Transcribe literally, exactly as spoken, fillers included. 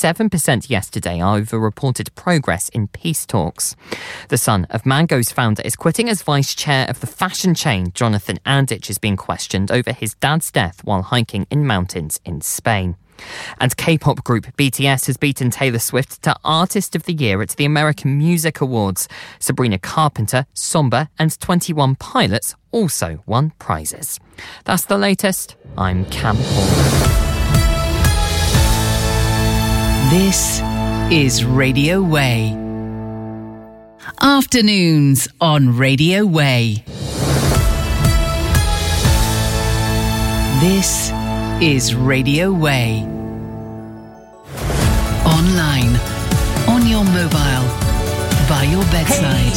seven percent yesterday over reported progress in peace talks. The son of Mango's founder is quitting as vice chair of the fashion chain. Jonathan Anditch is being questioned over his dad's death while hiking in mountains in Spain. And K-pop group B T S has beaten Taylor Swift to Artist of the Year at the American Music Awards. Sabrina Carpenter, Somber and twenty-one Pilots also won prizes. That's the latest. I'm Cam Hall. This is Radio Way. Afternoons on Radio Way. This is Radio Way. Online, on your mobile, by your bedside. Hey.